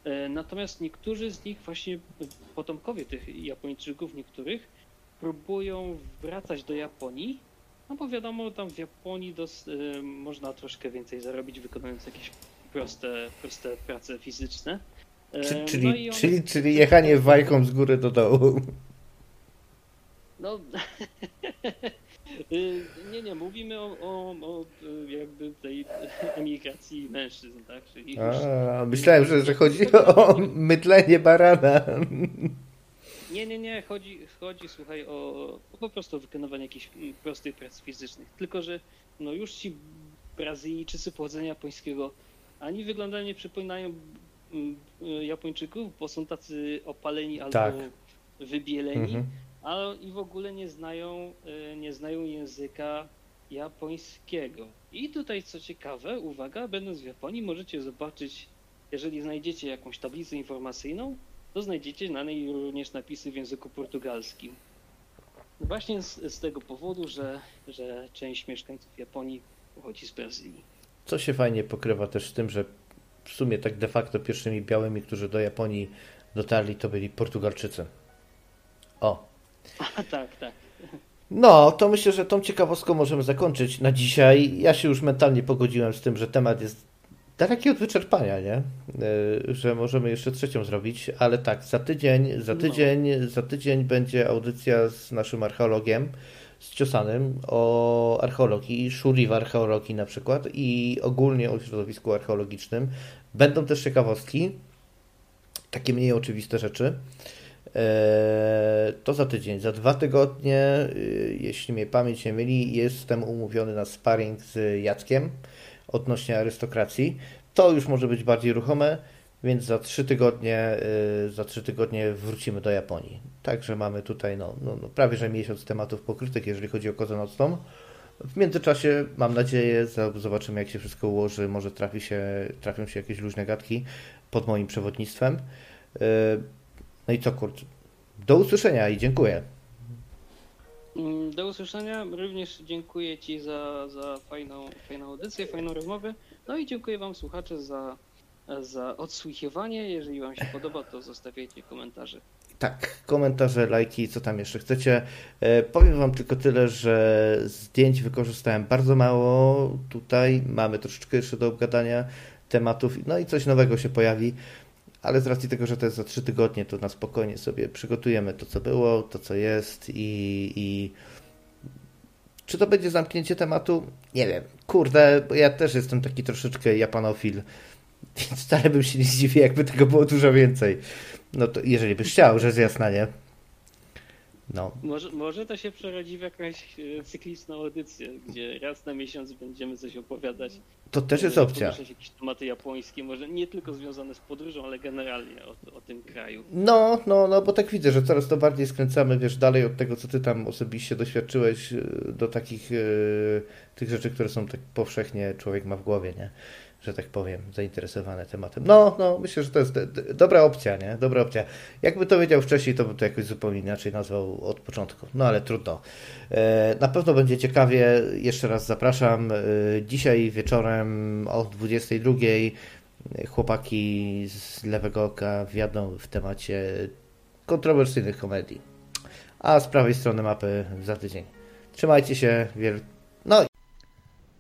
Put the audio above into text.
Natomiast niektórzy z nich, właśnie potomkowie tych Japończyków niektórych, próbują wracać do Japonii, no bo wiadomo, tam w Japonii można troszkę więcej zarobić, wykonując jakieś proste prace fizyczne. No i Czyli jechanie wajką z góry do dołu. No, nie, mówimy o jakby tej emigracji mężczyzn, tak? Czyli już... Myślałem, że chodzi o mydlenie barana. Nie, chodzi, słuchaj, o po prostu wykonywanie jakichś prostych prac fizycznych. Tylko że no już ci Brazylijczycy pochodzenia japońskiego ani wyglądają nie przypominają Japończyków, bo są tacy opaleni albo wybieleni, i w ogóle nie znają języka japońskiego. I tutaj co ciekawe, uwaga, będąc w Japonii możecie zobaczyć, jeżeli znajdziecie jakąś tablicę informacyjną, to znajdziecie na niej również napisy w języku portugalskim. Właśnie z tego powodu, że część mieszkańców Japonii pochodzi z Brazylii. Co się fajnie pokrywa też z tym, że w sumie tak de facto pierwszymi białymi, którzy do Japonii dotarli, to byli Portugalczycy. Tak. No, to myślę, że tą ciekawostką możemy zakończyć na dzisiaj. Ja się już mentalnie pogodziłem z tym, że temat jest daleki od wyczerpania, nie? Że możemy jeszcze trzecią zrobić, ale tak, za tydzień będzie audycja z naszym archeologiem, z Ciosanym, o archeologii, Shuri w archeologii na przykład i ogólnie o środowisku archeologicznym. Będą też ciekawostki, takie mniej oczywiste rzeczy. To za tydzień. Za 2 tygodnie, jeśli mnie pamięć nie myli, jestem umówiony na sparring z Jackiem odnośnie arystokracji. To już może być bardziej ruchome, więc za 3 tygodnie wrócimy do Japonii. Także mamy tutaj prawie że miesiąc tematów pokrytych, jeżeli chodzi o Kozę Nocną. W międzyczasie mam nadzieję, zobaczymy jak się wszystko ułoży, może trafią się jakieś luźne gadki pod moim przewodnictwem. No i co, kurczę, do usłyszenia i dziękuję. Do usłyszenia. Również dziękuję Ci za fajną audycję, fajną rozmowę. No i dziękuję Wam, słuchacze, za odsłuchiwanie. Jeżeli Wam się podoba, to zostawiajcie komentarze. Tak, komentarze, lajki, co tam jeszcze chcecie. Powiem Wam tylko tyle, że zdjęć wykorzystałem bardzo mało. Tutaj mamy troszeczkę jeszcze do obgadania tematów, no i coś nowego się pojawi. Ale z racji tego, że to jest za 3 tygodnie, to na spokojnie sobie przygotujemy to, co było, to, co jest i czy to będzie zamknięcie tematu? Nie wiem. Kurde, bo ja też jestem taki troszeczkę japanofil, więc wcale bym się nie zdziwił, jakby tego było dużo więcej. No to jeżeli byś chciał, że jest jasna, nie? No. Może to się przerodzi w jakąś cykliczną audycję, gdzie raz na miesiąc będziemy coś opowiadać. To też jest opcja. Poruszać jakieś tematy japońskie, może nie tylko związane z podróżą, ale generalnie o tym kraju. No, bo tak widzę, że coraz to bardziej skręcamy, dalej od tego, co ty tam osobiście doświadczyłeś, do takich tych rzeczy, które są tak powszechnie człowiek ma w głowie, nie? Że tak powiem, zainteresowane tematem. No, myślę, że to jest dobra opcja, nie? Dobra opcja. Jakby to wiedział wcześniej, to bym to jakoś zupełnie inaczej nazwał od początku. No, ale trudno. Na pewno będzie ciekawie. Jeszcze raz zapraszam. Dzisiaj wieczorem o 22:00 chłopaki z Lewego Oka wjadą w temacie kontrowersyjnych komedii. A z prawej strony mapy za tydzień. Trzymajcie się.